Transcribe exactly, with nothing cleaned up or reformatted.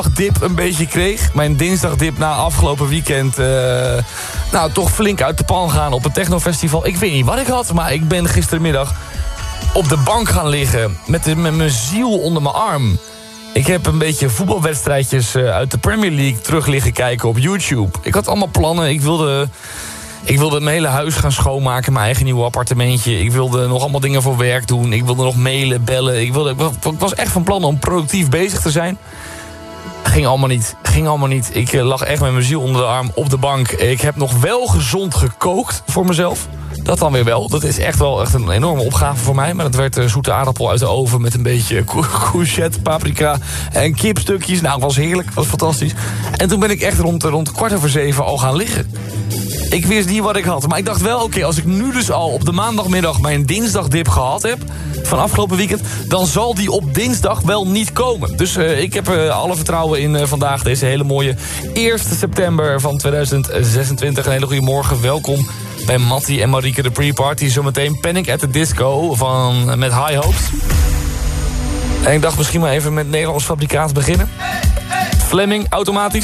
dip een beetje kreeg. Mijn dinsdagdip na afgelopen weekend... Uh, nou, toch flink uit de pan gaan op het technofestival. Ik weet niet wat ik had, maar ik ben gistermiddag op de bank gaan liggen... met, de, met mijn ziel onder mijn arm. Ik heb een beetje voetbalwedstrijdjes uh, uit de Premier League terug liggen kijken op YouTube. Ik had allemaal plannen. Ik wilde... Ik wilde mijn hele huis gaan schoonmaken, mijn eigen nieuwe appartementje. Ik wilde nog allemaal dingen voor werk doen. Ik wilde nog mailen, bellen. Ik, wilde, ik was echt van plan om productief bezig te zijn. Ging allemaal niet. Ging allemaal niet. Ik uh, lag echt met mijn ziel onder de arm op de bank. Ik heb nog wel gezond gekookt voor mezelf. Dat dan weer wel. Dat is echt wel echt een enorme opgave voor mij. Maar dat werd uh, zoete aardappel uit de oven met een beetje courgette, paprika en kipstukjes. Nou, was heerlijk. Was fantastisch. En toen ben ik echt rond, rond kwart over zeven al gaan liggen. Ik wist niet wat ik had. Maar ik dacht wel, oké, okay, als ik nu dus al op de maandagmiddag mijn dinsdagdip gehad heb... van afgelopen weekend, dan zal die op dinsdag wel niet komen. Dus uh, ik heb uh, alle vertrouwen in uh, vandaag. Deze hele mooie eerste september van tweeduizend zesentwintig. Een hele goede morgen. Welkom bij Mattie en Marieke de Pre-Party. Zometeen Panic at the Disco van, met High Hopes. En ik dacht misschien maar even met Nederlands fabrikaat beginnen. Fleming, automatisch.